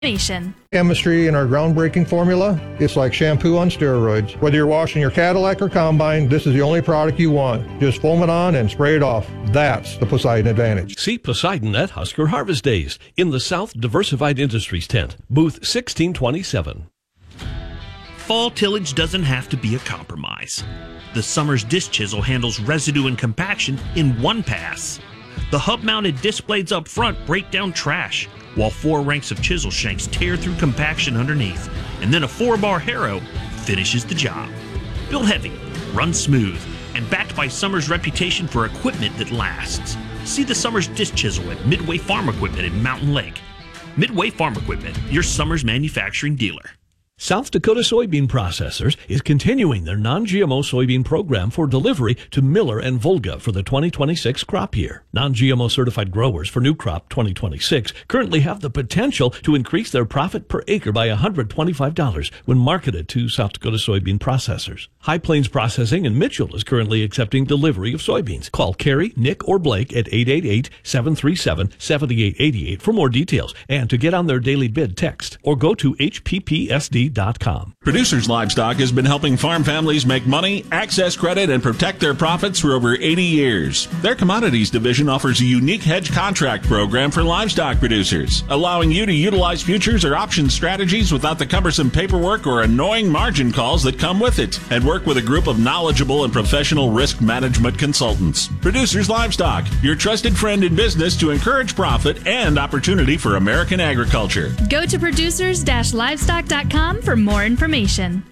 Chemistry in our groundbreaking formula, it's like shampoo on steroids. Whether you're washing your Cadillac or Combine, this is the only product you want. Just foam it on and spray it off. That's the Poseidon Advantage. See Poseidon at Husker Harvest Days in the South Diversified Industries tent, booth 1627. Fall tillage doesn't have to be a compromise. The Summers disc chisel handles residue and compaction in one pass. The hub-mounted disc blades up front break down trash, while 4 ranks of chisel shanks tear through compaction underneath, and then a 4-bar harrow finishes the job. Built heavy, run smooth, and backed by Summers' reputation for equipment that lasts. See the Summers disc chisel at Midway Farm Equipment in Mountain Lake. Midway Farm Equipment, your Summers manufacturing dealer. South Dakota Soybean Processors is continuing their non-GMO soybean program for delivery to Miller and Volga for the 2026 crop year. Non-GMO certified growers for new crop 2026 currently have the potential to increase their profit per acre by $125 when marketed to South Dakota Soybean Processors. High Plains Processing in Mitchell is currently accepting delivery of soybeans. Call Carrie, Nick, or Blake at 888-737-7888 for more details and to get on their daily bid text, or go to hppsd.com. Producers Livestock has been helping farm families make money, access credit, and protect their profits for over 80 years. Their commodities division offers a unique hedge contract program for livestock producers, allowing you to utilize futures or option strategies without the cumbersome paperwork or annoying margin calls that come with it, and work with a group of knowledgeable and professional risk management consultants. Producers Livestock, your trusted friend in business to encourage profit and opportunity for American agriculture. Go to producers-livestock.com for more information.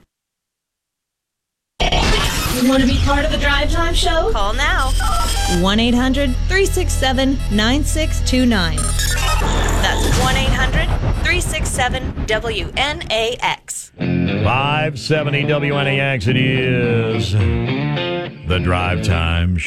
You want to be part of the Drive Time Show? Call now. 1-800-367-9629. That's 1-800-367-WNAX. 570 WNAX. It is the Drive Time Show.